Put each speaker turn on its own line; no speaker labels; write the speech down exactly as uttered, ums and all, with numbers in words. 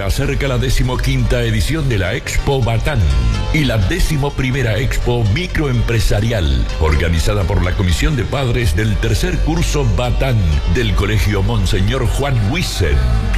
acerca la decimoquinta edición de la Expo Batán y la decimoprimera Expo Microempresarial, organizada por la Comisión de Padres del tercer curso Batán del Colegio Monseñor Juan Wissen.